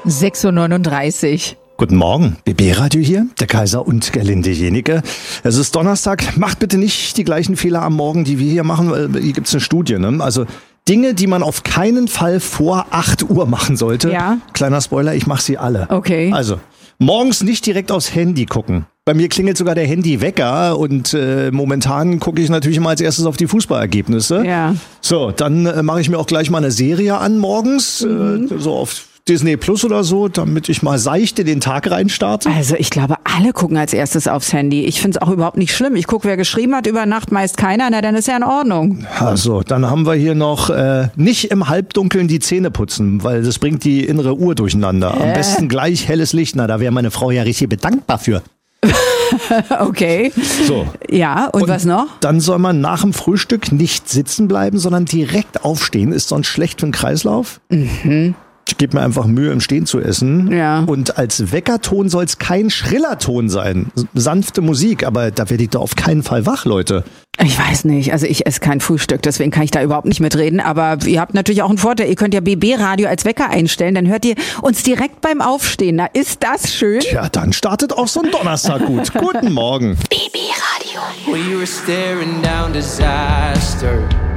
6:39 Uhr. Guten Morgen, BB-Radio hier, der Kaiser und Gerlinde Jenike. Es ist Donnerstag, macht bitte nicht die gleichen Fehler am Morgen, die wir hier machen, weil hier gibt's eine Studie, ne? Also Dinge, die man auf keinen Fall vor 8 Uhr machen sollte. Ja. Kleiner Spoiler, ich mache sie alle. Okay. Also, morgens nicht direkt aufs Handy gucken. Bei mir klingelt sogar der Handywecker und momentan gucke ich natürlich immer als erstes auf die Fußballergebnisse. Ja. So, dann mache ich mir auch gleich mal eine Serie an morgens, so auf Disney Plus oder so, damit ich mal seichte den Tag reinstarte. Also ich glaube, alle gucken als erstes aufs Handy. Ich finde es auch überhaupt nicht schlimm. Ich gucke, wer geschrieben hat, über Nacht meist keiner, na dann ist ja in Ordnung. Also, dann haben wir hier noch nicht im Halbdunkeln die Zähne putzen, weil das bringt die innere Uhr durcheinander. Am besten gleich helles Licht, na da wäre meine Frau ja richtig bedankbar für. Okay. So. Ja, und was noch? Dann soll man nach dem Frühstück nicht sitzen bleiben, sondern direkt aufstehen. Ist sonst schlecht für den Kreislauf. Mhm. Ich gebe mir einfach Mühe, im Stehen zu essen. Ja. Und als Weckerton soll es kein schriller Ton sein. Sanfte Musik, aber da werde ich doch auf keinen Fall wach, Leute. Ich weiß nicht, also ich esse kein Frühstück, deswegen kann ich da überhaupt nicht mitreden, aber ihr habt natürlich auch einen Vorteil, ihr könnt ja BB-Radio als Wecker einstellen, dann hört ihr uns direkt beim Aufstehen, na ist das schön? Tja, dann startet auch so ein Donnerstag gut. Guten Morgen. BB-Radio. Well, you were staring down disaster.